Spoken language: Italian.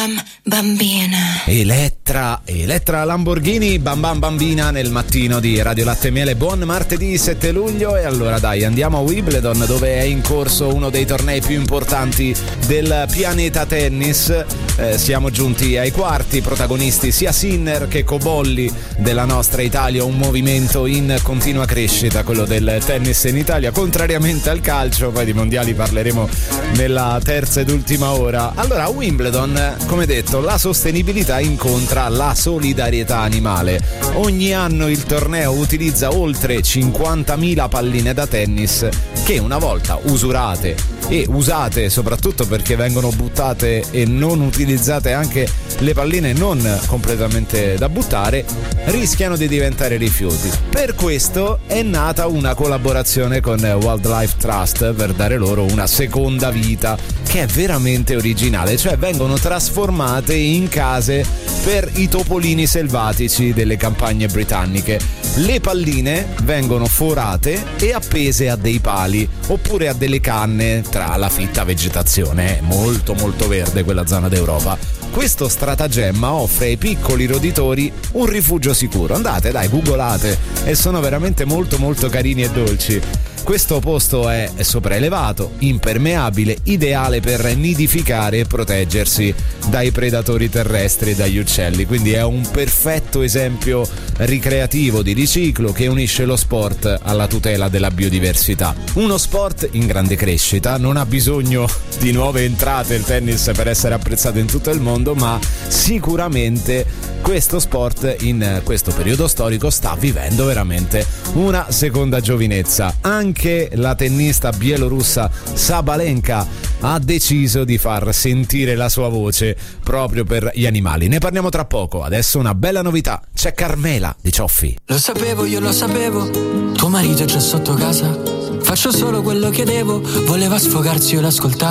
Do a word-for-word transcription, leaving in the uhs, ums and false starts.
bam bambina. Elettra, Elettra Lamborghini, bam bam bambina nel mattino di Radio Latte e Miele. Buon martedì sette luglio e allora dai, andiamo a Wimbledon dove è in corso uno dei tornei più importanti del pianeta tennis. Eh, siamo giunti ai quarti, protagonisti sia Sinner che Cobolli della nostra Italia, un movimento in continua crescita, quello del tennis in Italia, contrariamente al calcio. Poi di mondiali parleremo nella terza ed ultima ora. Allora, a Wimbledon, come detto, la sostenibilità incontra la solidarietà animale. Ogni anno il torneo utilizza oltre cinquantamila palline da tennis che una volta usurate e usate soprattutto perché vengono buttate e non utilizzate anche le palline non completamente da buttare, rischiano di diventare rifiuti. Per questo è nata una collaborazione con Wildlife Trust per dare loro una seconda vita che è veramente originale, cioè vengono trasformate in case per i topolini selvatici delle campagne britanniche. Le palline vengono forate e appese a dei pali oppure a delle canne tra la fitta vegetazione, è molto molto verde quella zona d'Europa. Questo stratagemma offre ai piccoli roditori un rifugio sicuro. Andate, dai, googolate, e sono veramente molto molto carini e dolci. Questo posto è sopraelevato, impermeabile, ideale per nidificare e proteggersi dai predatori terrestri e dagli uccelli, quindi è un perfetto esempio ricreativo di riciclo che unisce lo sport alla tutela della biodiversità. Uno sport in grande crescita, non ha bisogno di nuove entrate il tennis per essere apprezzato in tutto il mondo, ma sicuramente questo sport in questo periodo storico sta vivendo veramente una seconda giovinezza. Anche la tennista bielorussa Sabalenka ha deciso di far sentire la sua voce proprio per gli animali. Ne parliamo tra poco. Adesso una bella novità, c'è Carmela di Cioffi. Lo sapevo, io lo sapevo, tuo marito è già sotto casa, faccio solo quello che devo, voleva sfogarsi, io l'ascoltavo.